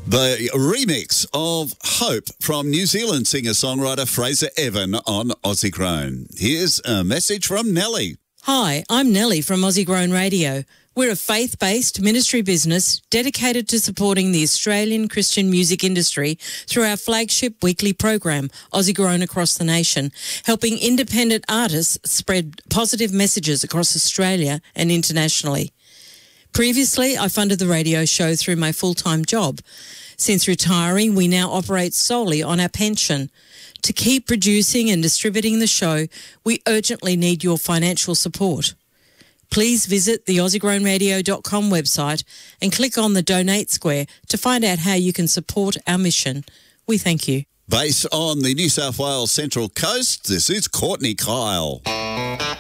The remix of Hope from New Zealand singer-songwriter Fraser Evan on Aussie Grown. Here's a message from Nellie. Hi, I'm Nellie from Aussie Grown Radio. We're a faith-based ministry business dedicated to supporting the Australian Christian music industry through our flagship weekly program, Aussie Grown Across the Nation, helping independent artists spread positive messages across Australia and internationally. Previously, I funded the radio show through my full-time job. Since retiring, we now operate solely on our pension. To keep producing and distributing the show, we urgently need your financial support. Please visit the AussieGrownRadio.com website and click on the Donate Square to find out how you can support our mission. We thank you. Based on the New South Wales Central Coast, this is Courtney Kyle.